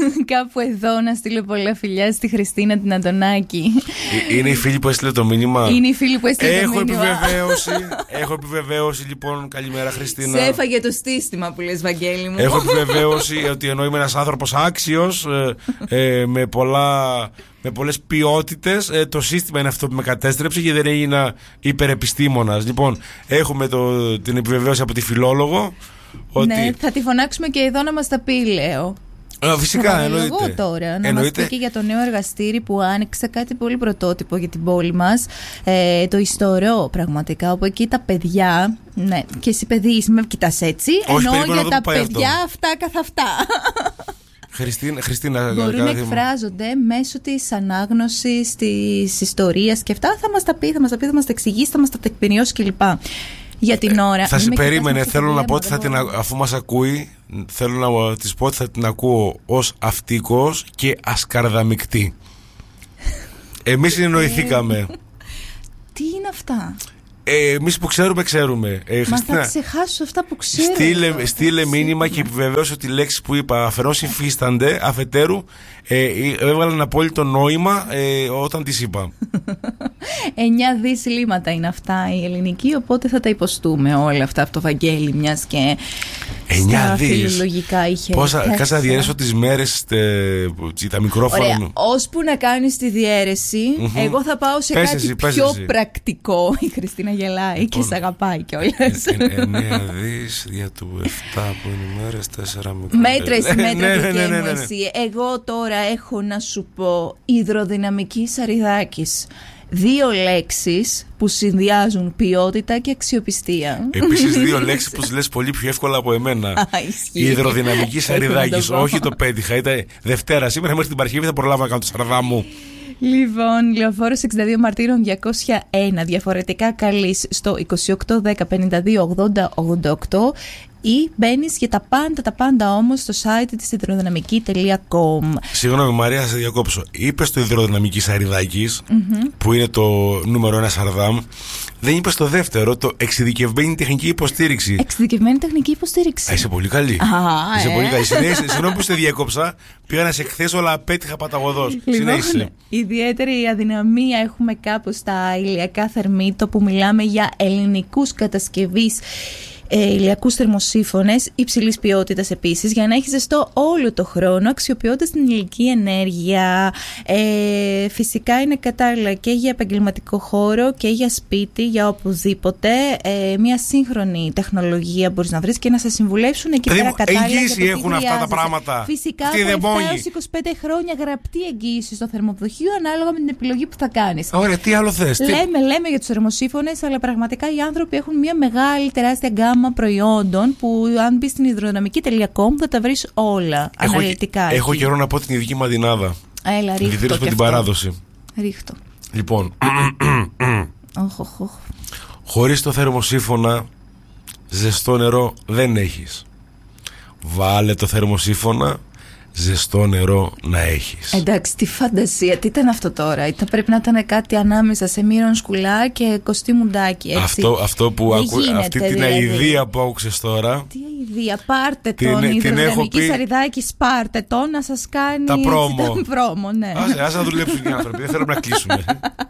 κάπου εδώ να στείλω πολλά φιλιά στη Χριστίνα την Αντωνάκη. Είναι η φίλη που έστειλε το μήνυμα. Είναι η φίλη που έστειλε το μήνυμα. Έχω επιβεβαίωση λοιπόν. Καλημέρα Χριστίνα. Σε έφαγε το στίστημα που λες, Βαγγέλη μου. Έχω επιβεβαίωση ότι ενώ είμαι ένας άνθρωπος άξιος, με πολλές ποιότητες, το σύστημα είναι αυτό που με κατέστρεψε και δεν έγινα υπερεπιστήμονας. Λοιπόν, έχουμε την επιβεβαίωση από τη φιλόλογο. Ότι... Ναι, θα τη φωνάξουμε και εδώ να μας τα πει, λέω. Φυσικά, εννοείται. Εγώ τώρα να μας πει και για το νέο εργαστήρι που άνοιξε, κάτι πολύ πρωτότυπο για την πόλη μας, το Ιστορό πραγματικά, όπου εκεί τα παιδιά, ναι, και εσύ παιδί με κοιτάς έτσι, ενώ για τα παιδιά αυτά καθ' αυτά Χριστίνα, μπορούν να εκφράζονται μέσω της ανάγνωσης, της ιστορίας και αυτά. Θα μας τα πει, θα μας τα εξηγήσει, θα μας τα τεκμηριώσει κλπ. Για την ώρα. Θα σε περίμενε, θέλω να πω ότι αφού μας ακούει, θέλω να της πω ότι θα την ακούω ως αυτίκος και ασκαρδαμικτή. Εμείς συνεννοηθήκαμε. Τι είναι αυτά? Εμείς που ξέρουμε. Μα θα ξεχάσω αυτά που ξέρω. Στείλε μήνυμα και επιβεβαίωσε ότι οι λέξεις που είπα αφενός υφίστανται, αφετέρου έβαλαν απόλυτο νόημα όταν τις είπα. 9 δις λίματα είναι αυτά η ελληνική, οπότε θα τα υποστούμε όλα αυτά από το Βαγγέλη, μιας και 9 δις. Φιλολογικά είχε. Κάτσε να διαιρέσω τις μέρες, τα μικρόφωνα. Ωραία, ώσπου να κάνεις τη διαίρεση, εγώ θα πάω σε κάτι πιο πρακτικό. Η Χριστίνα γελάει και σε αγαπάει κιόλας. 9 δις για του 7 που είναι μέρες, 4 μικρόφωνα. Μέτρα μου εσύ. Εγώ τώρα έχω να σου πω υδροδυναμική Σαριδάκης. 2 λέξεις που συνδυάζουν ποιότητα και αξιοπιστία. Επίσης 2 λέξεις που λες πολύ πιο εύκολα από εμένα. Η υδροδυναμική Σαριδάκης. Όχι, το πέτυχα. Ήταν Δευτέρα σήμερα, μέχρι την Παρασκευή θα προλάβω να κάνω το σαρδά μου. Λοιπόν, Λεωφόρος 62 Μαρτύρων 201. Διαφορετικά καλείς στο 28 10 52 80 88 ή μπαίνεις για τα πάντα όμως στο site της υδροδυναμική.com. Συγγνώμη Μαρία, θα σε διακόψω. Είπες το υδροδυναμική Σαριδάκης, που είναι το νούμερο 1 σαρδάμ. Δεν είπες το δεύτερο, το εξειδικευμένη τεχνική υποστήριξη. Εξειδικευμένη τεχνική υποστήριξη. Είσαι πολύ καλή. Είσαι πολύ καλή. Συγγνώμη που σε διέκοψα. Πήγα να σε εκθέσω, αλλά απέτυχα παταγωδός. Συνέχισε. Ιδιαίτερη αδυναμία έχουμε κάπου στα ηλιακά θερμίτο, που μιλάμε για ελληνικούς κατασκευής ηλιακούς θερμοσύφωνες υψηλής ποιότητας επίσης, για να έχει ζεστό όλο το χρόνο, αξιοποιώντας την ηλιακή ενέργεια. Φυσικά είναι κατάλληλα και για επαγγελματικό χώρο και για σπίτι, για οπουδήποτε. Μια σύγχρονη τεχνολογία μπορείς να βρεις και να σε συμβουλεύσουν εκεί πέρα κατάλληλα. Εγγύηση έχουν αυτά τα πράγματα. Φυσικά από 7 έως 25 χρόνια γραπτή εγγύηση στο θερμοδοχείο, ανάλογα με την επιλογή που θα κάνεις. Ωραία, τι άλλο θες? Λέμε για τους θερμοσύφωνες, αλλά πραγματικά οι άνθρωποι έχουν μια μεγάλη τεράστια γκάμα προϊόντων που αν μπεις στην υδροδυναμική.com θα τα βρεις όλα αναλυτικά. Έχω καιρό να πω την ειδική μαντινάδα. Έλα, ρίχτω με την παράδοση. Ρίχτω. Λοιπόν, χωρίς το θερμοσύφωνα ζεστό νερό δεν έχεις. Βάλε το θερμοσύφωνα, ζεστό νερό να έχεις. Εντάξει, τι φαντασία, τι ήταν αυτό τώρα? Πρέπει να ήταν κάτι ανάμεσα σε Μύρον Σκουλά και Κωστή Μουντάκη, έτσι. Αυτό που αυτή την αηδία που άκουσες τώρα. Τι αηδία? Πάρτε τον υδροδυναμική Σαριδάκη, πάρτε τον να σας κάνει τα πρόμο. Ναι. Ας να δουλέψουν οι άνθρωποι, δεν θέλουμε να κλείσουμε.